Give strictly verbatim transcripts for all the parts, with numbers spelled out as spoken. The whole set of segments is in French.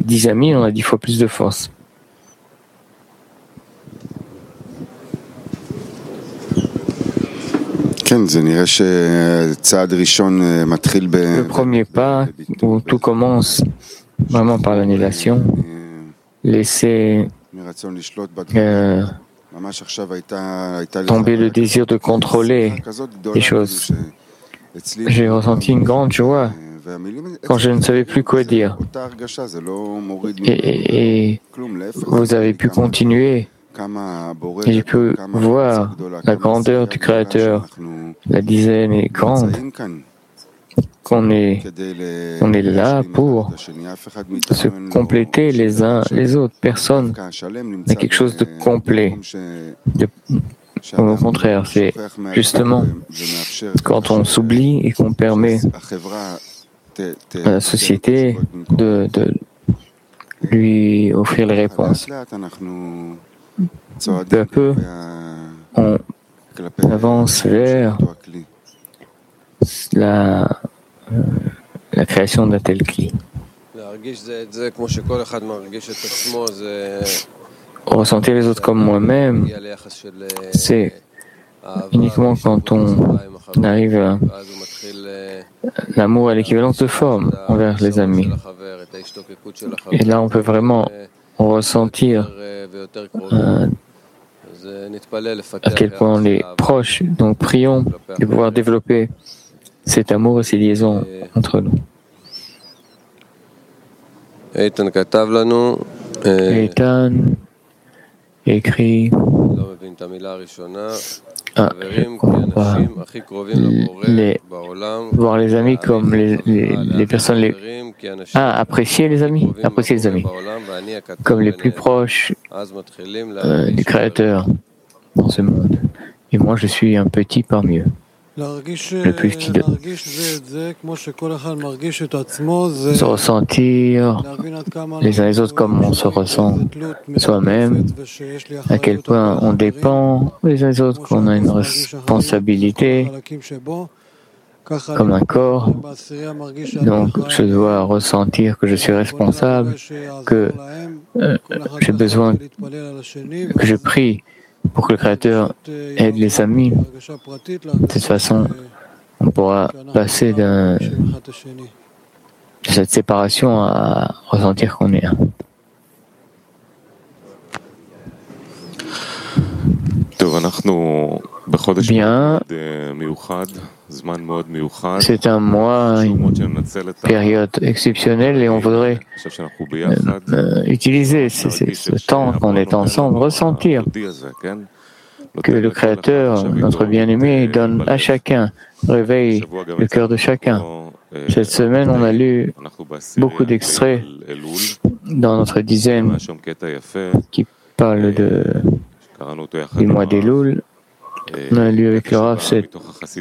dix amis, on a dix fois plus de force. Le premier pas où tout commence vraiment par l'annulation, laisser euh, tomber le désir de contrôler les choses. J'ai ressenti une grande joie quand je ne savais plus quoi dire. Et, et, et vous avez pu continuer. Et j'ai pu voir la grandeur du Créateur. La dizaine est grande. Qu'on est, on est là pour se compléter les uns les autres. Personne n'a quelque chose de complet. De, au contraire, c'est justement quand on s'oublie et qu'on permet à la société de, de lui offrir les réponses. Peu à peu, on avance vers la, euh, la création d'un tel cli. Ressentir les autres comme moi-même, c'est uniquement quand on arrive à l'amour à l'équivalence de forme envers les amis. Et là, on peut vraiment ressentir euh, à quel point on est proche. Donc, prions de pouvoir développer cet amour et ces liaisons entre nous. Eitan écrit ah, je comprends pas. Les, voir les amis comme les, les, les personnes les ah apprécier les amis apprécier les amis comme les plus proches euh, du Créateur dans ce monde. Et moi je suis un petit parmi eux. Le plus petit d'eux. Se ressentir les uns les autres comme on se ressent soi-même, à quel point on dépend les uns les autres, qu'on a une responsabilité comme un corps. Donc je dois ressentir que je suis responsable, que euh, j'ai besoin, que je prie pour que le Créateur aide les amis. De cette façon, on pourra passer d'un, de cette séparation à ressentir qu'on est un. Bien, c'est un mois, une période exceptionnelle et on voudrait euh, euh, utiliser ce, ce, ce temps qu'on est ensemble, ressentir que le Créateur, notre bien-aimé, donne à chacun, réveille le cœur de chacun. Cette semaine, on a lu beaucoup d'extraits dans notre dizaine qui parlent de, du mois d'Elul. On a lu avec le Rav cette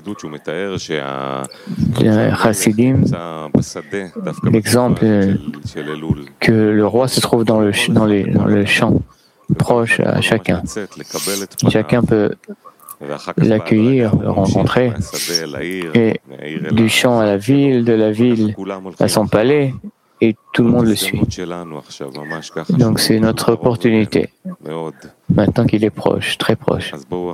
Chassidim, l'exemple que le roi se trouve dans le, dans les, dans le champ, proche à chacun. Chacun peut l'accueillir, le rencontrer, et du champ à la ville, de la ville à son palais, et tout le monde le suit. Donc c'est notre opportunité, maintenant qu'il est proche, très proche.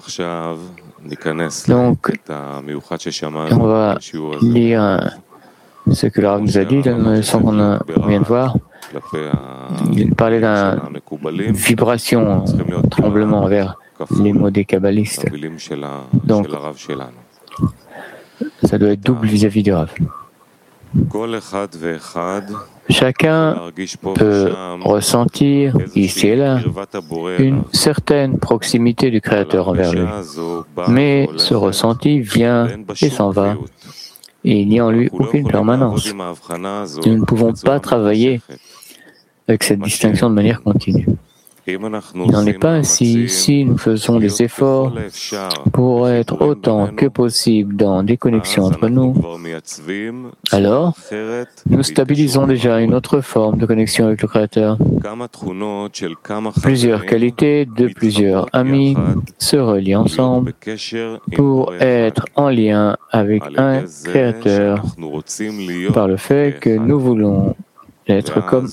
Donc, on va lire ce que le Rav nous a dit dans la leçon qu'on a- on vient de voir. Il parlait d'une vibration, un tremblement vers les mots des kabbalistes. Donc, ça doit être double vis-à-vis du Rav. Chacun peut ressentir, ici et là, une certaine proximité du Créateur envers lui. Mais ce ressenti vient et s'en va. Et il n'y a en lui aucune permanence. Nous ne pouvons pas travailler avec cette distinction de manière continue. Il n'en est pas ainsi si nous faisons des efforts pour être autant que possible dans des connexions entre nous. Alors, nous stabilisons déjà une autre forme de connexion avec le Créateur. Plusieurs qualités de plusieurs amis se relient ensemble pour être en lien avec un Créateur par le fait que nous voulons être comme